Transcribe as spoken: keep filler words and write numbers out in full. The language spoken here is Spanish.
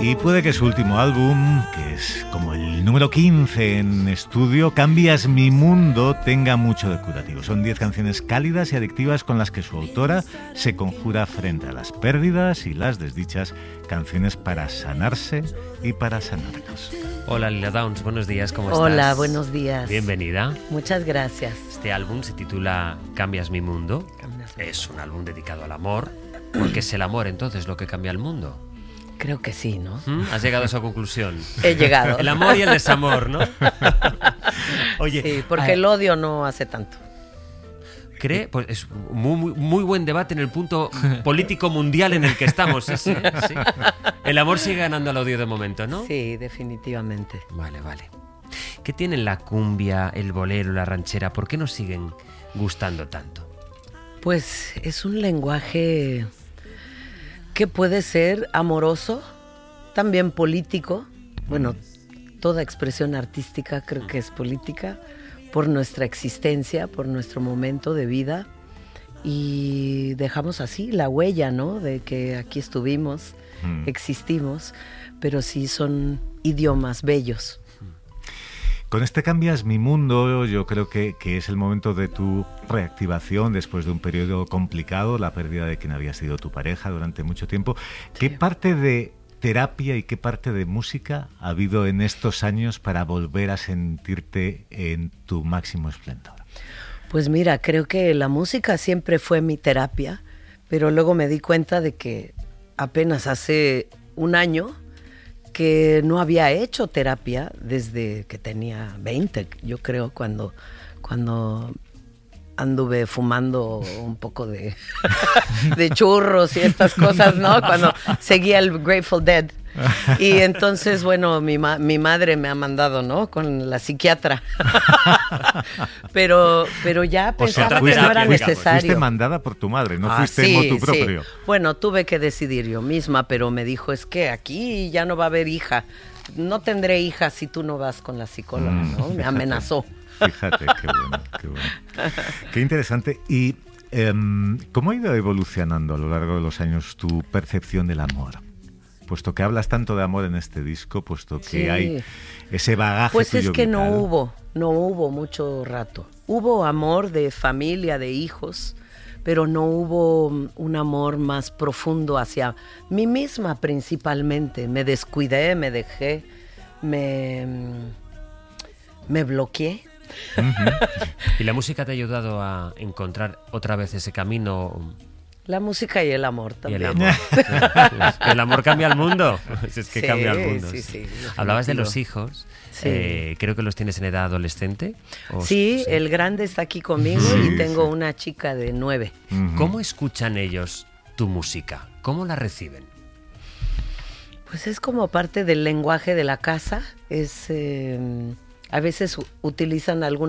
Y puede que su último álbum, que es como el número quince en estudio, Cambias mi mundo, tenga mucho de curativo. Son diez canciones cálidas y adictivas con las que su autora se conjura frente a las pérdidas y las desdichas, canciones para sanarse y para sanarnos. Hola Lila Downs, buenos días, ¿cómo estás? Hola, buenos días. Bienvenida. Muchas gracias. Este álbum se titula Cambias mi mundo. Cambias mi es un álbum dedicado al amor, porque es el amor entonces lo que cambia el mundo. Creo que sí, ¿no? ¿Mm? ¿Has llegado a esa conclusión? He llegado. El amor y el desamor, ¿no? Oye, sí, porque eh, el odio no hace tanto. ¿Cree? Pues es muy, muy, muy buen debate en el punto político mundial en el que estamos. ¿Sí? ¿Sí? El amor sigue ganando al odio de momento, ¿no? Sí, definitivamente. Vale, vale. ¿Qué tienen la cumbia, el bolero, la ranchera? ¿Por qué nos siguen gustando tanto? Pues es un lenguaje que puede ser amoroso, también político. Bueno, toda expresión artística creo que es política, por nuestra existencia, por nuestro momento de vida. Y dejamos así la huella, ¿no? De que aquí estuvimos, mm. existimos, pero sí son idiomas bellos. Con este Cambias mi mundo, yo creo que, que es el momento de tu reactivación después de un periodo complicado, la pérdida de quien había sido tu pareja durante mucho tiempo. ¿Qué sí. parte de terapia y qué parte de música ha habido en estos años para volver a sentirte en tu máximo esplendor? Pues mira, creo que la música siempre fue mi terapia, pero luego me di cuenta de que apenas hace un año que no había hecho terapia desde que tenía veinte, yo creo, cuando, cuando anduve fumando un poco de, de churros y estas cosas, ¿no? Cuando seguía el Grateful Dead. Y entonces, bueno, mi, ma- mi madre me ha mandado, ¿no? Con la psiquiatra. pero, pero ya pensaba o sea, que no era necesario. Fuiste mandada por tu madre, no ah, fuiste sí, motu propio. Sí. Bueno, tuve que decidir yo misma, pero me dijo, es que aquí ya no va a haber hija. No tendré hija si tú no vas con la psicóloga, mm, ¿no? Me amenazó. Fíjate, qué bueno, qué bueno. Qué interesante. ¿Y eh, cómo ha ido evolucionando a lo largo de los años tu percepción del amor? Puesto que hablas tanto de amor en este disco, puesto que sí. hay ese bagaje pues tuyo es que vital. no hubo, no hubo mucho rato. Hubo amor de familia, de hijos, pero no hubo un amor más profundo hacia mí misma principalmente. Me descuidé, me dejé, me, me bloqueé. Uh-huh. ¿Y la música te ha ayudado a encontrar otra vez ese camino? La música y el amor también. Y el amor. El amor cambia el mundo. Es que sí, cambia el mundo. Sí, sí, hablabas de los hijos. Sí. Eh, creo que los tienes en edad adolescente. ¿O sí, sí, el grande está aquí conmigo sí, y tengo sí. una chica de nueve. Uh-huh. ¿Cómo escuchan ellos tu música? ¿Cómo la reciben? Pues es como parte del lenguaje de la casa. Es, eh, a veces utilizan alguna